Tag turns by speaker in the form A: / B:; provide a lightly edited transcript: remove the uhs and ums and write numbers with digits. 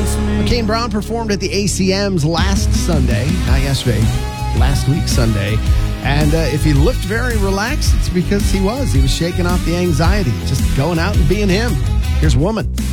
A: Kane Brown performed at the ACMs last Sunday, not yesterday, last week Sunday. And if he looked very relaxed, it's because he was shaking off the anxiety, just going out and being him. Here's Woman.